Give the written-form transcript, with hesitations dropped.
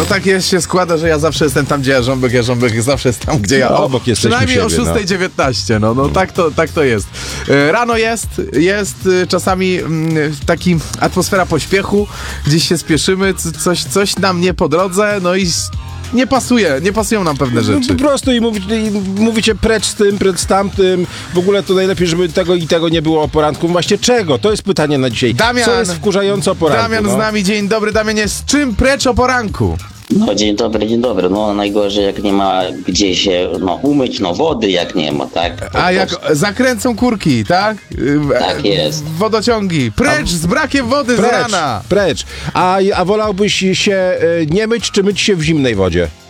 tak jest, się składa, że ja zawsze jestem tam, gdzie Jarząbek zawsze jest tam, gdzie ja. Obok jesteśmy przynajmniej siebie, o 6:19, no tak to jest. Rano jest czasami taki atmosfera pośpiechu, gdzieś się spieszymy, coś nam nie po drodze, no i nie pasują nam pewne rzeczy. Po prostu i mówicie precz z tym, precz z tamtym. W ogóle to najlepiej, żeby tego i tego nie było o poranku. Właśnie czego? To jest pytanie na dzisiaj. Damian, co jest wkurzające o poranku? Damian z nami, dzień dobry. Damianie, z czym precz o poranku? No dzień dobry. No najgorzej jak nie ma gdzie się umyć, wody jak nie ma, tak? A jak zakręcą kurki, tak? Tak jest. Wodociągi. Precz z brakiem wody z rana. Precz. A wolałbyś się nie myć, czy myć się w zimnej wodzie?